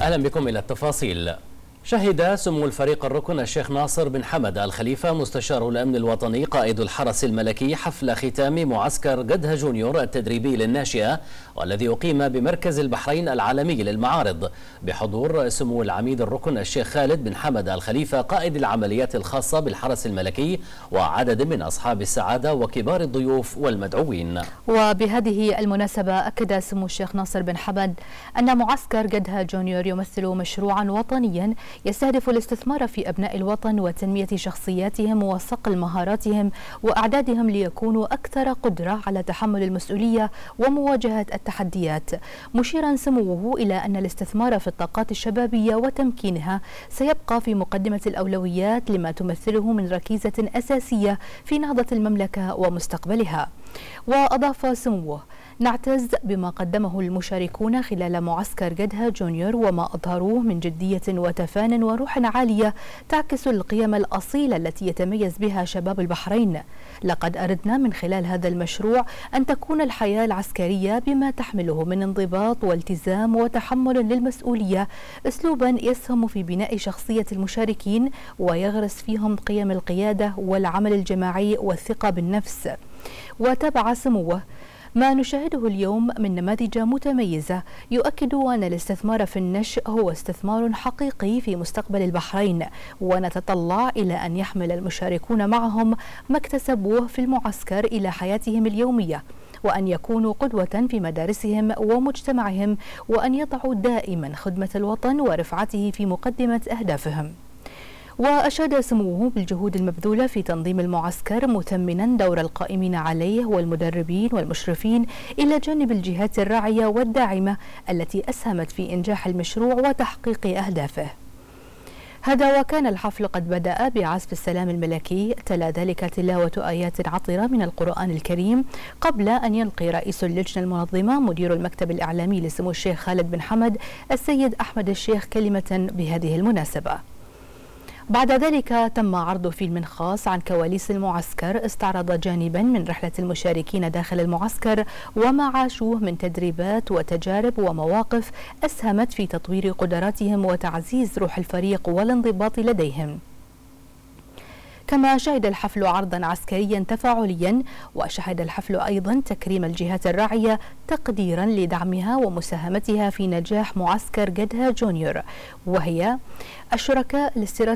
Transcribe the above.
أهلا بكم إلى التفاصيل. شهد سمو الفريق الركن الشيخ ناصر بن حمد الخليفة مستشار الأمن الوطني قائد الحرس الملكي حفل ختام معسكر قدها جونيور التدريبي للناشئة، والذي أقيم بمركز البحرين العالمي للمعارض بحضور سمو العميد الركن الشيخ خالد بن حمد الخليفة قائد العمليات الخاصة بالحرس الملكي وعدد من أصحاب السعادة وكبار الضيوف والمدعوين. وبهذه المناسبة أكد سمو الشيخ ناصر بن حمد أن معسكر قدها جونيور يمثل مشروعا وطنيا يستهدف الاستثمار في أبناء الوطن وتنمية شخصياتهم وصقل مهاراتهم وأعدادهم ليكونوا أكثر قدرة على تحمل المسؤولية ومواجهة التحديات، مشيرا سموه إلى أن الاستثمار في الطاقات الشبابية وتمكينها سيبقى في مقدمة الأولويات لما تمثله من ركيزة أساسية في نهضة المملكة ومستقبلها. وأضاف سموه: نعتز بما قدمه المشاركون خلال معسكر قدها جونيور وما أظهروه من جدية وتفان وروح عالية تعكس القيم الأصيلة التي يتميز بها شباب البحرين. لقد أردنا من خلال هذا المشروع أن تكون الحياة العسكرية بما تحمله من انضباط والتزام وتحمل للمسؤولية أسلوبا يسهم في بناء شخصية المشاركين ويغرس فيهم قيم القيادة والعمل الجماعي والثقة بالنفس. وتابع سموه: ما نشاهده اليوم من نماذج متميزة يؤكد أن الاستثمار في النشء هو استثمار حقيقي في مستقبل البحرين، ونتطلع إلى أن يحمل المشاركون معهم ما اكتسبوه في المعسكر إلى حياتهم اليومية، وأن يكونوا قدوة في مدارسهم ومجتمعهم، وأن يضعوا دائما خدمة الوطن ورفعته في مقدمة أهدافهم. وأشاد سموه بالجهود المبذولة في تنظيم المعسكر، مثمنا دور القائمين عليه والمدربين والمشرفين إلى جانب الجهات الراعية والداعمة التي أسهمت في إنجاح المشروع وتحقيق أهدافه. هذا وكان الحفل قد بدأ بعزف السلام الملكي، تلا ذلك تلاوة آيات عطرة من القرآن الكريم، قبل أن يلقي رئيس اللجنة المنظمة مدير المكتب الإعلامي لسمو الشيخ خالد بن حمد السيد أحمد الشيخ كلمة بهذه المناسبة. بعد ذلك تم عرض فيلم خاص عن كواليس المعسكر استعرض جانبا من رحلة المشاركين داخل المعسكر وما عاشوه من تدريبات وتجارب ومواقف أسهمت في تطوير قدراتهم وتعزيز روح الفريق والانضباط لديهم. كما شهد الحفل عرضا عسكريا تفاعليا، وشهد الحفل أيضا تكريم الجهات الراعية تقديرا لدعمها ومساهمتها في نجاح معسكر قدها جونيور، وهي الشركاء الاستراتيجيين